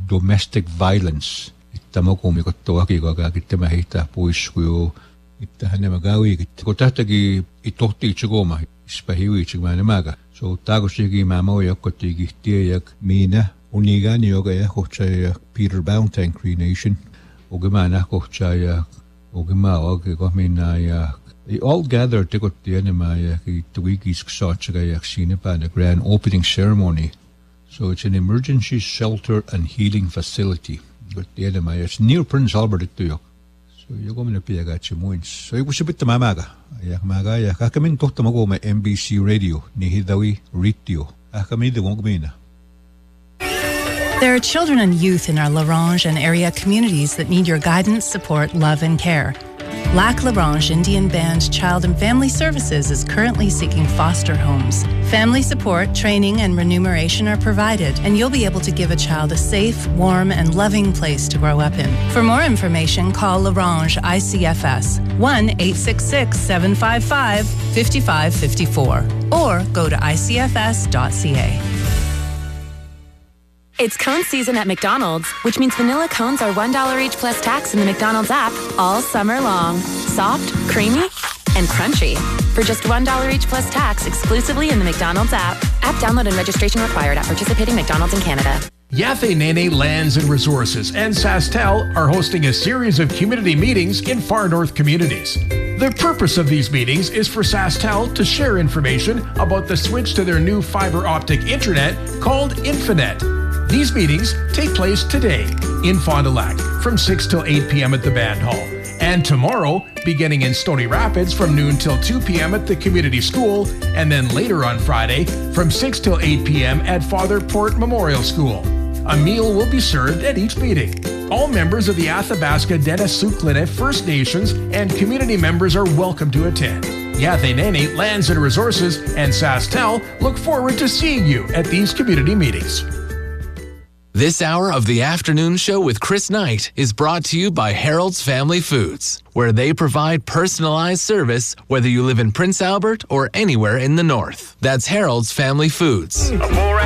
domestic violence. Ittamokum ikottoakigoga kittamahita puiskuyo ittahanemagawigit. Kotahtagi itohti ichigoma ispahiwi ichigmanamaga. So tagoshigi mamo yakkotigi tiyak mina unigani yoga yakochaya Peter Bountain Cree Nation. Ogimana kochaya ogima ogigomina. They all gathered to go to the enemy Twiggy's Ksachagayak Sinipa, the grand opening ceremony. So it's an emergency shelter and healing facility. Got the enemy. It's near Prince Albert at Tuyok. So you're going to be a gachi moons. So it was a bit of mamaga. Ayakmaga, Akamin Totamago, MBC Radio, Nihidawi, Ritio, Akamid the Wongmina. There are children and youth in our LaRange and area communities that need your guidance, support, love, and care. Lac La Range Indian Band Child and Family Services is currently seeking foster homes. Family support, training, and remuneration are provided, and you'll be able to give a child a safe, warm, and loving place to grow up in. For more information, call La Range ICFS 1-866-755-5554 or go to icfs.ca. It's cone season at McDonald's, which means vanilla cones are $1 each plus tax in the McDonald's app all summer long. Soft, creamy, and crunchy. For just $1 each plus tax exclusively in the McDonald's app. App download and registration required at participating McDonald's in Canada. Yathé Nene Lands and Resources and SaskTel are hosting a series of community meetings in far north communities. The purpose of these meetings is for SaskTel to share information about the switch to their new fiber optic internet called Infinet. These meetings take place today in Fond du Lac from 6 till 8 p.m. at the Band Hall. And tomorrow, beginning in Stony Rapids from noon till 2 p.m. at the community school, and then later on Friday from 6 till 8 p.m. at Father Port Memorial School. A meal will be served at each meeting. All members of the Athabasca Dennis-Sukline First Nations and community members are welcome to attend. Yathé Nene Lands and Resources and SaskTel look forward to seeing you at these community meetings. This hour of the afternoon show with Chris Knight is brought to you by Harold's Family Foods, where they provide personalized service whether you live in Prince Albert or anywhere in the north. That's Harold's Family Foods.